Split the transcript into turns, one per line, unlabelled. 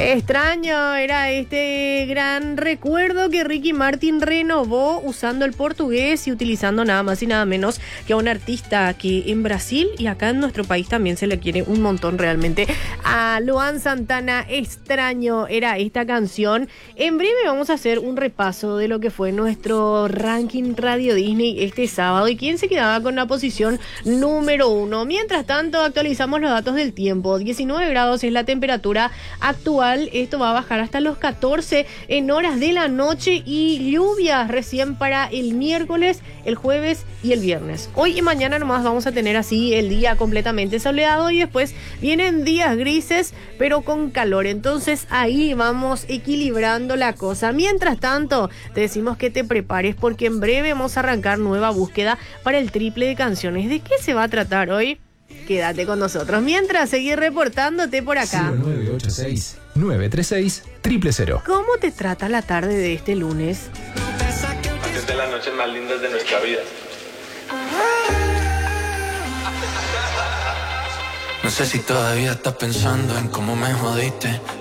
Extraño era este gran recuerdo que Ricky Martin renovó usando el portugués y utilizando nada más y nada menos que a un artista que en Brasil y acá en nuestro país también se le quiere un montón realmente. A Luan Santana, Extraño era esta canción. En breve vamos a hacer un repaso de lo que fue nuestro ranking Radio Disney este sábado y quién se quedaba con la posición número 1. Mientras tanto, actualizamos los datos del tiempo. 19 grados es la temperatura actual. Esto va a bajar hasta los 14 en horas de la noche y lluvias recién para el miércoles, el jueves y el viernes. Hoy y mañana nomás vamos a tener así el día completamente soleado y después vienen días grises pero con calor. Entonces ahí vamos equilibrando la cosa. Mientras tanto, te decimos que te prepares porque en breve vamos a arrancar nueva búsqueda para el triple de canciones. ¿De qué se va a tratar hoy? Quédate con nosotros. Mientras, seguir reportándote por acá.
0986-936-000.
¿Cómo te trata la tarde de este lunes?
Es de las noches más lindas de nuestra vida.
No sé si todavía estás pensando en cómo me jodiste.